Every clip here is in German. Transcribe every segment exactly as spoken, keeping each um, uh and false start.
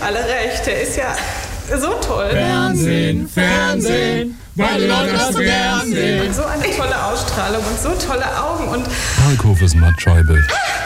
alle recht. Der ist ja so toll. Fernsehen, Fernsehen, weil die Leute das so gern sehen. Und so eine tolle Ausstrahlung und so tolle Augen und... Kalkhofes Mattscheibe.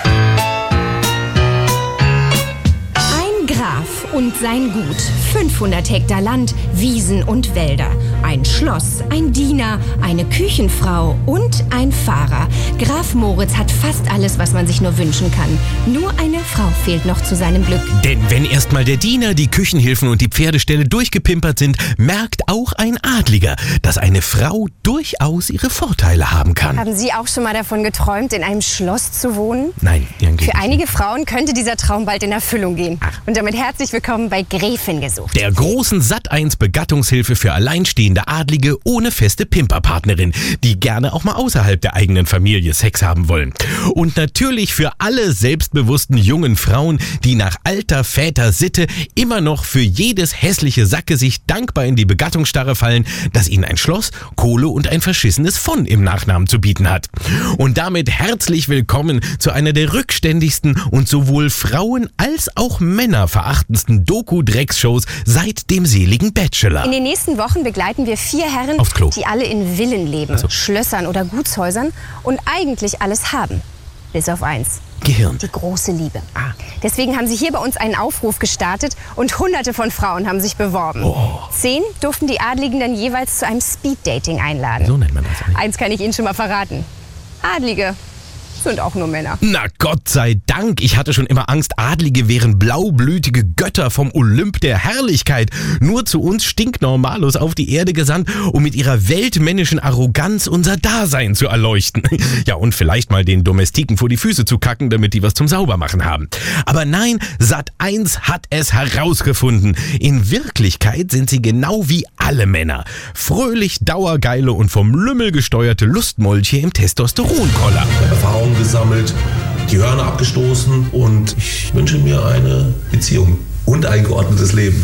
Graf und sein Gut. fünfhundert Hektar Land, Wiesen und Wälder. Ein Schloss, ein Diener, eine Küchenfrau und ein Fahrer. Graf Moritz hat fast alles, was man sich nur wünschen kann. Nur eine Frau fehlt noch zu seinem Glück. Denn wenn erstmal der Diener, die Küchenhilfen und die Pferdeställe durchgepimpert sind, merkt auch ein Adliger, dass eine Frau durchaus ihre Vorteile haben kann. Haben Sie auch schon mal davon geträumt, in einem Schloss zu wohnen? Nein, irgendwie Für einige Frauen könnte dieser Traum bald in Erfüllung gehen. Ach. Und damit herzlich willkommen bei Gräfin gesucht. Der großen Sat eins Begattungshilfe für alleinstehende Adlige ohne feste Pimperpartnerin, die gerne auch mal außerhalb der eigenen Familie Sex haben wollen. Und natürlich für alle selbstbewussten jungen Frauen, die nach alter Väter Sitte immer noch für jedes hässliche Sackgesicht dankbar in die Begattungsstarre fallen, dass ihnen ein Schloss, Kohle und ein verschissenes von im Nachnamen zu bieten hat. Und damit herzlich willkommen zu einer der rückständigsten und sowohl Frauen als auch Männer verachtendsten Doku-Drecks-Shows seit dem seligen Bachelor. In den nächsten Wochen begleiten wir vier Herren, Aufs Klo. die alle in Villen leben, Also. Schlössern oder Gutshäusern und eigentlich alles haben. Bis auf eins. Gehirn. Die große Liebe. Ah. Deswegen haben sie hier bei uns einen Aufruf gestartet und hunderte von Frauen haben sich beworben. Oh. Zehn durften die Adligen dann jeweils zu einem Speed-Dating einladen. So nennt man das eigentlich. Eins kann ich Ihnen schon mal verraten. Adlige sind auch nur Männer. Na Gott sei Dank, ich hatte schon immer Angst, Adlige wären blaublütige Götter vom Olymp der Herrlichkeit, nur zu uns Stinknormalos auf die Erde gesandt, um mit ihrer weltmännischen Arroganz unser Dasein zu erleuchten. Ja, und vielleicht mal den Domestiken vor die Füße zu kacken, damit die was zum Saubermachen haben. Aber nein, Sat eins hat es herausgefunden. In Wirklichkeit sind sie genau wie alle Männer. Fröhlich, dauergeile und vom Lümmel gesteuerte Lustmolche im Testosteronkoller. Erfahrungen gesammelt, die Hörner abgestoßen und ich wünsche mir eine Beziehung und ein geordnetes Leben.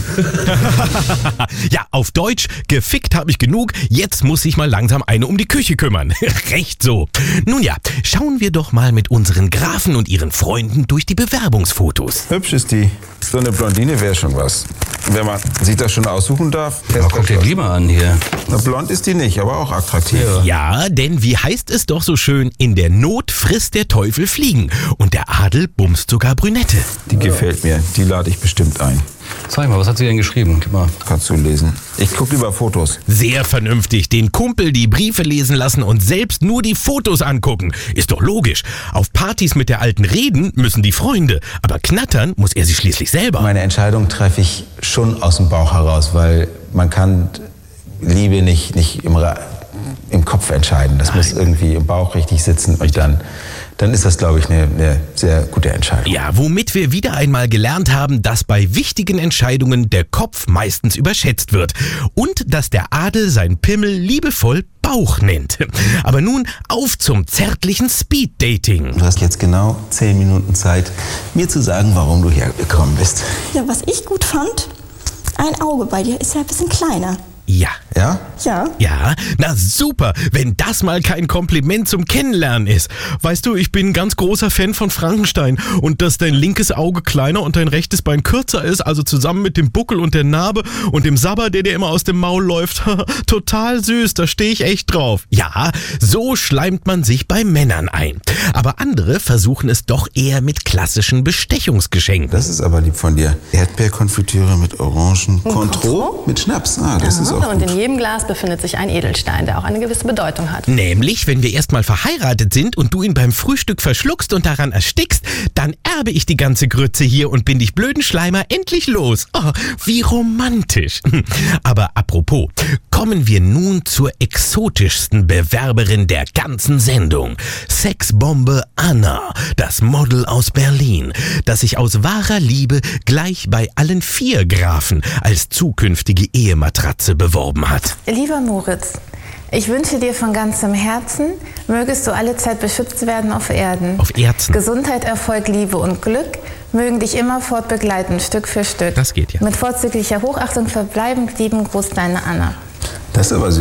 Ja, auf Deutsch, gefickt habe ich genug, jetzt muss sich mal langsam eine um die Küche kümmern. Recht so. Nun ja, schauen wir doch mal mit unseren Grafen und ihren Freunden durch die Bewerbungsfotos. Hübsch ist die. So eine Blondine wäre schon was. Wenn man sich das schon aussuchen darf. Ja, guck dir lieber an hier. Na, blond ist die nicht, aber auch attraktiv. Ja. Ja, denn wie heißt es doch so schön, in der Not frisst der Teufel Fliegen und der Adel bumst sogar Brünette. Die gefällt mir. Die lade ich bestimmt ein. Zeig mal, was hat sie denn geschrieben? Gib mal. Kannst du lesen. Ich guck lieber Fotos. Sehr vernünftig, den Kumpel die Briefe lesen lassen und selbst nur die Fotos angucken. Ist doch logisch. Auf Partys mit der Alten reden müssen die Freunde, aber knattern muss er sie schließlich selber. Meine Entscheidung treffe ich schon aus dem Bauch heraus, weil man kann Liebe nicht, nicht im, Ra- im Kopf entscheiden. Das muss irgendwie im Bauch richtig sitzen und dann, dann ist das, glaube ich, eine, eine sehr gute Entscheidung. Ja, womit wir wieder einmal gelernt haben, dass bei wichtigen Entscheidungen der Kopf meistens überschätzt wird und dass der Adel sein Pimmel liebevoll Bauch nennt. Aber nun auf zum zärtlichen Speed-Dating. Du hast jetzt genau zehn Minuten Zeit, mir zu sagen, warum du hergekommen bist. Ja, was ich gut fand, ein Auge bei dir ist ja ein bisschen kleiner. Ja. Ja? Ja. Ja, na super, wenn das mal kein Kompliment zum Kennenlernen ist. Weißt du, ich bin ein ganz großer Fan von Frankenstein und dass dein linkes Auge kleiner und dein rechtes Bein kürzer ist, also zusammen mit dem Buckel und der Narbe und dem Sabber, der dir immer aus dem Maul läuft. Total süß, da stehe ich echt drauf. Ja, so schleimt man sich bei Männern ein. Aber andere versuchen es doch eher mit klassischen Bestechungsgeschenken. Das ist aber lieb von dir. Erdbeerkonfitüre mit Orangen. Cointreau mit Schnaps. Ah, das ist auch Und gut. in jedem Glas befindet sich ein Edelstein, der auch eine gewisse Bedeutung hat. Nämlich, wenn wir erstmal verheiratet sind und du ihn beim Frühstück verschluckst und daran erstickst, dann erbe ich die ganze Grütze hier und bin dich blöden Schleimer endlich los. Oh, wie romantisch. Aber apropos, kommen wir nun zur exotischsten Bewerberin der ganzen Sendung. Sexbombe Anna, das Model aus Berlin, das sich aus wahrer Liebe gleich bei allen vier Grafen als zukünftige Ehematratze beworben hat. Lieber Moritz, ich wünsche dir von ganzem Herzen, mögest du alle Zeit beschützt werden auf Erden. Auf Erden. Gesundheit, Erfolg, Liebe und Glück mögen dich immerfort begleiten, Stück für Stück. Das geht ja. Mit vorzüglicher Hochachtung verbleibend lieben Gruß, deine Anna. Das ist aber süß.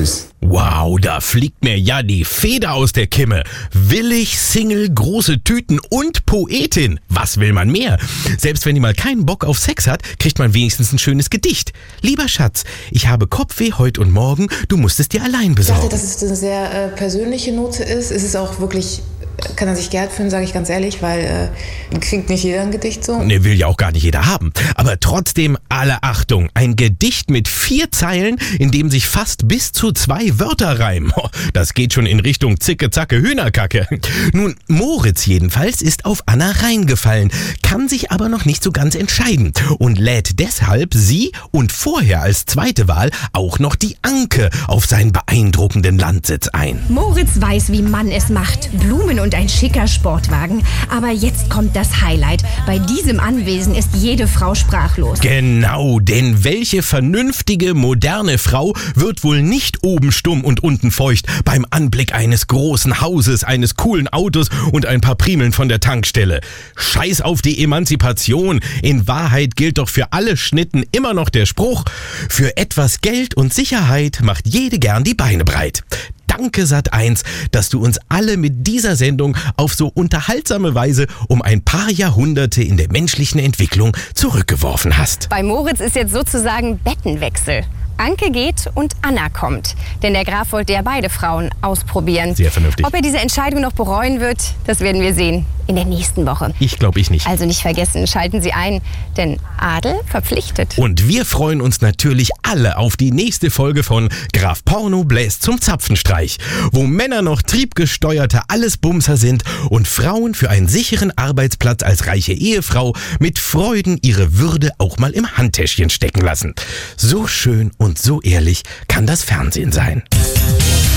Wow, da fliegt mir ja die Feder aus der Kimme. Willig, Single, große Tüten und Poetin. Was will man mehr? Selbst wenn die mal keinen Bock auf Sex hat, kriegt man wenigstens ein schönes Gedicht. Lieber Schatz, ich habe Kopfweh heute und morgen, du musst es dir allein besorgen. Ich dachte, dass es eine sehr äh, persönliche Note ist. Es ist auch wirklich, kann er sich geehrt fühlen, sage ich ganz ehrlich, weil äh, kriegt nicht jeder ein Gedicht so. Ne, will ja auch gar nicht jeder haben. Aber trotzdem alle Achtung. Ein Gedicht mit vier Zeilen, in dem sich fast bis zu zwei Wörter reimen. Oh, das geht schon in Richtung Zicke, Zacke, Hühnerkacke. Nun, Moritz jedenfalls ist auf Anna reingefallen, kann sich aber noch nicht so ganz entscheiden und lädt deshalb sie und vorher als zweite Wahl auch noch die Anke auf seinen beeindruckenden Landsitz ein. Moritz weiß, wie man es macht. Blumen und ein schicker Sportwagen. Aber jetzt kommt das Highlight. Bei diesem Anwesen ist jede Frau sprachlos. Genau, denn welche vernünftige, moderne Frau wird wohl nicht oben stumm und unten feucht beim Anblick eines großen Hauses, eines coolen Autos und ein paar Primeln von der Tankstelle? Scheiß auf die Emanzipation. In Wahrheit gilt doch für alle Schnitten immer noch der Spruch: Für etwas Geld und Sicherheit macht jede gern die Beine breit. Danke Sat eins, dass du uns alle mit dieser Sendung auf so unterhaltsame Weise um ein paar Jahrhunderte in der menschlichen Entwicklung zurückgeworfen hast. Bei Moritz ist jetzt sozusagen Bettenwechsel. Anke geht und Anna kommt. Denn der Graf wollte ja beide Frauen ausprobieren. Sehr vernünftig. Ob er diese Entscheidung noch bereuen wird, das werden wir sehen in der nächsten Woche. Ich glaube ich nicht. Also nicht vergessen, schalten Sie ein, denn Adel verpflichtet. Und wir freuen uns natürlich alle auf die nächste Folge von Graf Porno bläst zum Zapfenstreich, wo Männer noch triebgesteuerte Allesbumser sind und Frauen für einen sicheren Arbeitsplatz als reiche Ehefrau mit Freuden ihre Würde auch mal im Handtäschchen stecken lassen. So schön und so ehrlich kann das Fernsehen sein.